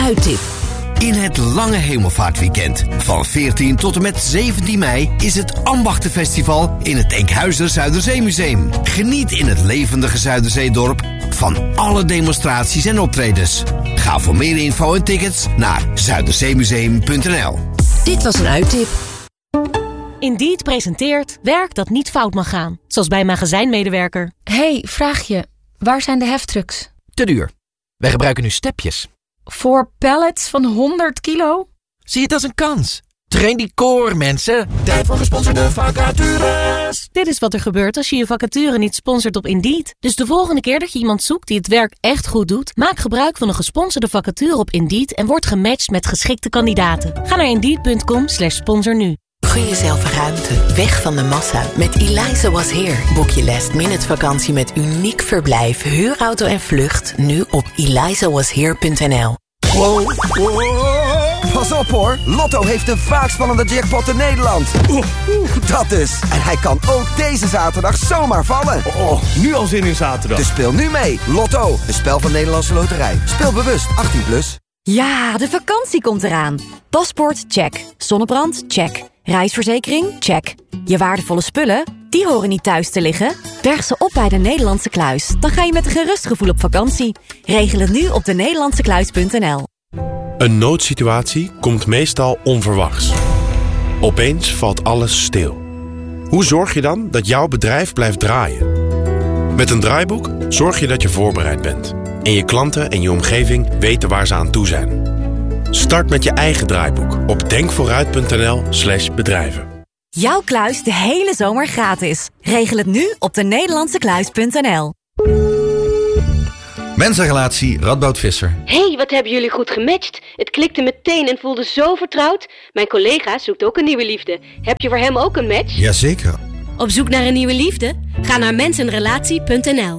uittip. In het lange hemelvaartweekend van 14 tot en met 17 mei is het Ambachtenfestival in het Enkhuizer Zuiderzeemuseum. Geniet in het levendige Zuiderzeedorp van alle demonstraties en optredens. Ga voor meer info en tickets naar zuiderzeemuseum.nl. Dit was een uittip. Indeed presenteert werk dat niet fout mag gaan. Zoals bij een magazijnmedewerker. Hey, vraagje. Waar zijn de heftrucks? Te duur. Wij gebruiken nu stepjes. Voor pallets van 100 kilo? Zie het als een kans. Train die core, mensen. Tijd voor gesponsorde vacatures. Dit is wat er gebeurt als je je vacature niet sponsort op Indeed. Dus de volgende keer dat je iemand zoekt die het werk echt goed doet, maak gebruik van een gesponsorde vacature op Indeed en word gematcht met geschikte kandidaten. Ga naar Indeed.com/sponsor nu. Gun jezelf ruimte, weg van de massa. Met Eliza Was Here boek je last-minute vakantie met uniek verblijf, huurauto en vlucht nu op elizawashere.nl. Wow. Pas op hoor, Lotto heeft de vaakst spannende jackpot in Nederland. Dat dus. En hij kan ook deze zaterdag zomaar vallen. Nu al zin in zaterdag. Dus speel nu mee. Lotto, een spel van Nederlandse Loterij. Speel bewust, 18+. Ja, de vakantie komt eraan. Paspoort, check. Zonnebrand, check. Reisverzekering, check. Je waardevolle spullen, die horen niet thuis te liggen. Berg ze op bij de Nederlandse Kluis. Dan ga je met een gerust gevoel op vakantie. Regel het nu op denederlandsekluis.nl. Een noodsituatie komt meestal onverwachts. Opeens valt alles stil. Hoe zorg je dan dat jouw bedrijf blijft draaien? Met een draaiboek zorg je dat je voorbereid bent. En je klanten en je omgeving weten waar ze aan toe zijn. Start met je eigen draaiboek op denkvooruit.nl/bedrijven. Jouw kluis de hele zomer gratis. Regel het nu op denederlandsekluis.nl. Mensenrelatie Radboud Visser. Hey, wat hebben jullie goed gematcht. Het klikte meteen en voelde zo vertrouwd. Mijn collega zoekt ook een nieuwe liefde. Heb je voor hem ook een match? Jazeker. Op zoek naar een nieuwe liefde? Ga naar mensenrelatie.nl.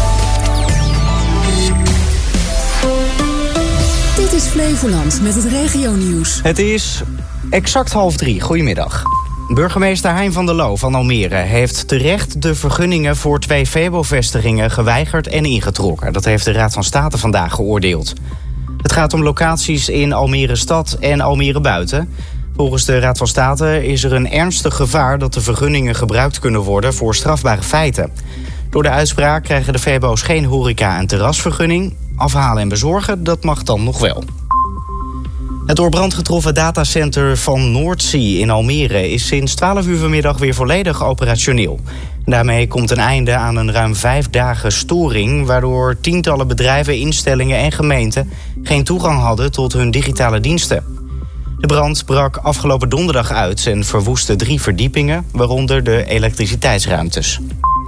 Dit is Flevoland met het regionieuws. Het is exact 2:30. Goedemiddag. Burgemeester Hein van der Loo van Almere heeft terecht de vergunningen voor 2 Febo-vestigingen geweigerd en ingetrokken. Dat heeft de Raad van State vandaag geoordeeld. Het gaat om locaties in Almere Stad en Almere Buiten. Volgens de Raad van State is er een ernstig gevaar dat de vergunningen gebruikt kunnen worden voor strafbare feiten. Door de uitspraak krijgen de Febo's geen horeca- en terrasvergunning. Afhalen en bezorgen, dat mag dan nog wel. Het door brand getroffen datacenter van Noordzee in Almere is sinds 12 uur vanmiddag weer volledig operationeel. Daarmee komt een einde aan een ruim 5 dagen storing, waardoor tientallen bedrijven, instellingen en gemeenten geen toegang hadden tot hun digitale diensten. De brand brak afgelopen donderdag uit en verwoestte 3 verdiepingen, waaronder de elektriciteitsruimtes.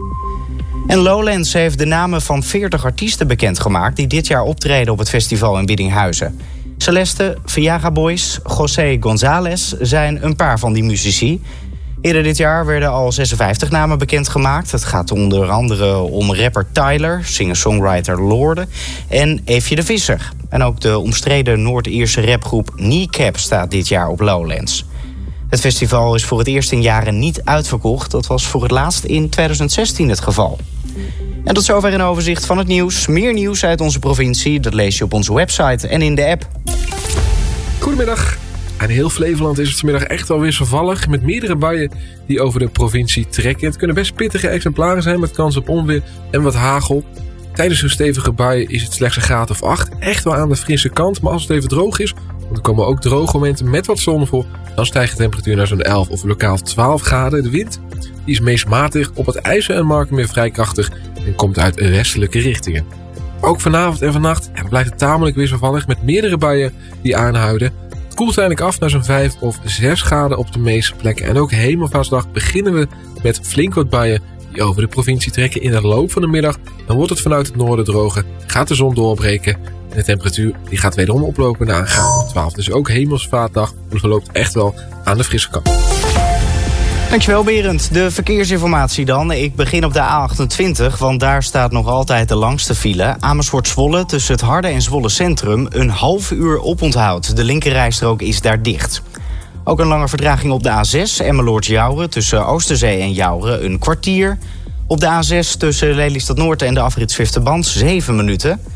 En Lowlands heeft de namen van 40 artiesten bekendgemaakt die dit jaar optreden op het festival in Biddinghuizen. Celeste, Viaga Boys, José González zijn een paar van die muzici. Eerder dit jaar werden al 56 namen bekendgemaakt. Het gaat onder andere om rapper Tyler, singer-songwriter Lorde en Eefje de Visser. En ook de omstreden Noord-Ierse rapgroep Kneecap staat dit jaar op Lowlands. Het festival is voor het eerst in jaren niet uitverkocht. Dat was voor het laatst in 2016 het geval. En tot zover een overzicht van het nieuws. Meer nieuws uit onze provincie, dat lees je op onze website en in de app. Goedemiddag. In heel Flevoland is het vanmiddag echt wel wisselvallig, met meerdere buien die over de provincie trekken. Het kunnen best pittige exemplaren zijn met kans op onweer en wat hagel. Tijdens zo'n stevige buien is het slechts een graad of 8. Echt wel aan de frisse kant, maar als het even droog is, want er komen ook droge momenten met wat zon voor, dan stijgt de temperatuur naar zo'n 11 of lokaal 12 graden. De wind die is meest matig, op het IJssel en Markenmeer vrij krachtig en komt uit westelijke richtingen. Ook vanavond en vannacht blijft het tamelijk wisselvallig met meerdere buien die aanhouden. Het koelt uiteindelijk af naar zo'n 5 of 6 graden op de meeste plekken. En ook Hemelvaartsdag beginnen we met flink wat buien die over de provincie trekken. In de loop van de middag dan wordt het vanuit het noorden droger, gaat de zon doorbreken en de temperatuur die gaat wederom oplopen naar een graad of 12. Dus ook Hemelvaartsdag verloopt echt wel aan de frisse kant. Dankjewel Berend. De verkeersinformatie dan. Ik begin op de A28, want daar staat nog altijd de langste file. Amersfoort-Zwolle tussen het Harde en Zwolle Centrum een half uur oponthoud. De linkerrijstrook is daar dicht. Ook een lange vertraging op de A6 Emmeloord-Jouren tussen Oosterzee en Jouren een kwartier. Op de A6 tussen Lelystad Noord en de afrit Zwifterband 7 minuten.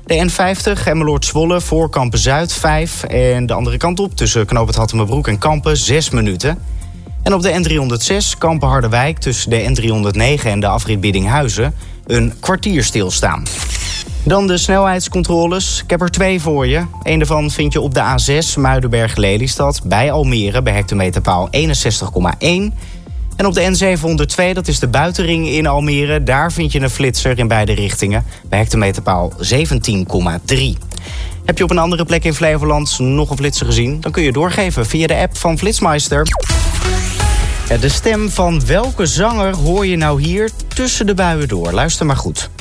De N50 Emmeloord-Zwolle voor Kampen-Zuid 5. En de andere kant op tussen Knoop het Hattemerbroek en Kampen 6 minuten. En op de N306 Kampen-Harderwijk tussen de N309 en de afrit Biddinghuizen een kwartier stilstaan. Dan de snelheidscontroles. Ik heb er 2 voor je. Eén daarvan vind je op de A6 Muidenberg-Lelystad bij Almere bij hectometerpaal 61,1. En op de N702, dat is de buitenring in Almere, daar vind je een flitser in beide richtingen bij hectometerpaal 17,3. Heb je op een andere plek in Flevoland nog een flitser gezien? Dan kun je doorgeven via de app van Flitsmeister. De stem van welke zanger hoor je nou hier tussen de buien door? Luister maar goed.